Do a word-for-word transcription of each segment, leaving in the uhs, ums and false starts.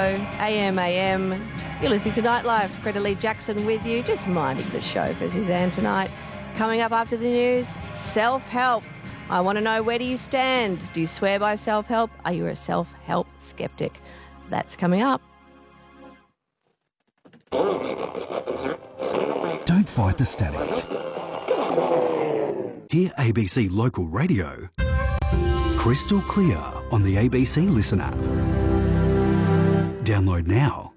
A M A M. You're listening to Nightlife. Greta Lee Jackson with you, just minding the show for Suzanne tonight. Coming up after the news, self-help. I want to know, where do you stand? Do you swear by self-help? Are you a self-help skeptic? That's coming up. Don't fight the static. Hear A B C Local Radio crystal clear on the A B C Listen app. Download now.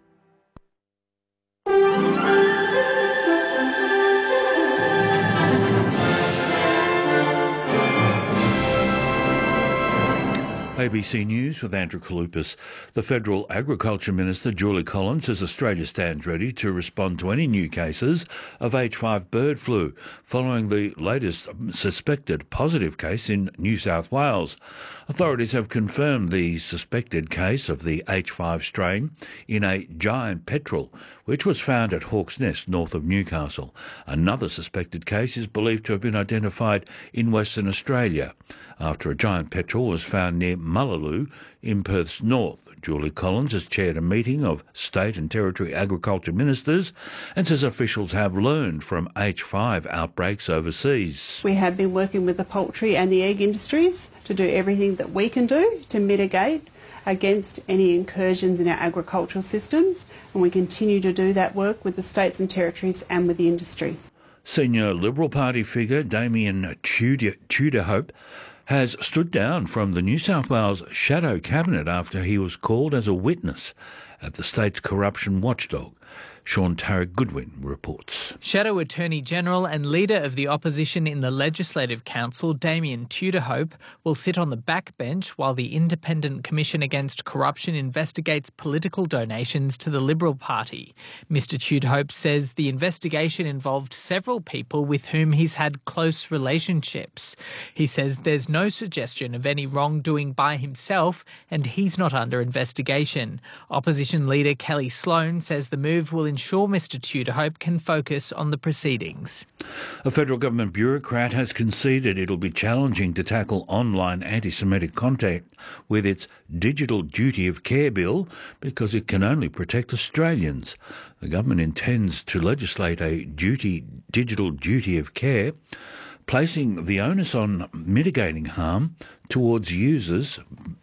A B C News with Andrew Kalupas. The Federal Agriculture Minister, Julie Collins, says Australia stands ready to respond to any new cases of H five bird flu following the latest suspected positive case in New South Wales. Authorities have confirmed the suspected case of the H five strain in a giant petrel, which was found at Hawk's Nest, north of Newcastle. Another suspected case is believed to have been identified in Western Australia, after a giant petrel was found near Mullaloo in Perth's north. Julie Collins has chaired a meeting of state and territory agriculture ministers and says officials have learned from H five outbreaks overseas. We have been working with the poultry and the egg industries to do everything that we can do to mitigate against any incursions in our agricultural systems, and we continue to do that work with the states and territories and with the industry. Senior Liberal Party figure Damien Tudor, Tudorhope has stood down from the New South Wales Shadow Cabinet after he was called as a witness at the state's corruption watchdog. Sean Tarrant-Goodwin reports. Shadow Attorney-General and Leader of the Opposition in the Legislative Council, Damien Tudorhope, will sit on the backbench while the Independent Commission Against Corruption investigates political donations to the Liberal Party. Mister Tudorhope says the investigation involved several people with whom he's had close relationships. He says there's no suggestion of any wrongdoing by himself and he's not under investigation. Opposition Leader Kelly Sloan says the move will ensure Mister Tudorhope can focus on the proceedings. A federal government bureaucrat has conceded it'll be challenging to tackle online anti-Semitic content with its Digital Duty of Care bill because it can only protect Australians. The government intends to legislate a duty, digital duty of care, placing the onus on mitigating harm towards users,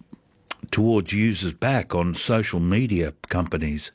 towards users back on social media companies.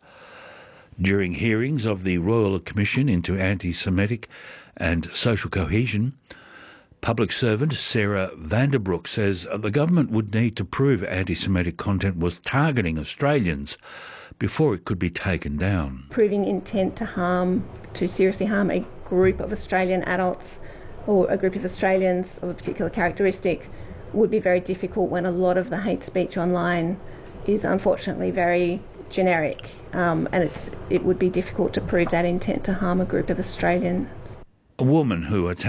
During hearings of the Royal Commission into Anti-Semitic and Social Cohesion, public servant Sarah Vanderbroek says the government would need to prove anti-Semitic content was targeting Australians before it could be taken down. Proving intent to harm, to seriously harm a group of Australian adults or a group of Australians of a particular characteristic would be very difficult when a lot of the hate speech online is unfortunately very generic, um, and it's, it would be difficult to prove that intent to harm a group of Australians. A woman who attacked